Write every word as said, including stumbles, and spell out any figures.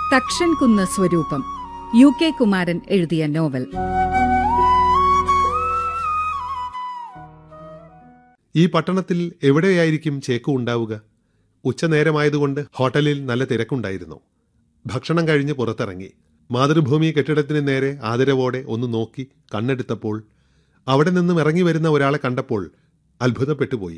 തക്ഷൻ കുന്ന് സ്വരൂപം, U K Kumaran എഴുതിയ നോവൽ. ഈ പട്ടണത്തിൽ എവിടെയായിരിക്കും ചേക്കു ഉണ്ടാവുക? ഉച്ചനേരമായതുകൊണ്ട് ഹോട്ടലിൽ നല്ല തിരക്കുണ്ടായിരുന്നു. ഭക്ഷണം കഴിഞ്ഞ് പുറത്തിറങ്ങി. മാതൃഭൂമി കെട്ടിടത്തിന് നേരെ ആദരവോടെ ഒന്ന് നോക്കി കണ്ണെടുത്തപ്പോൾ അവിടെ നിന്നും ഇറങ്ങി വരുന്ന ഒരാളെ കണ്ടപ്പോൾ അത്ഭുതപ്പെട്ടുപോയി.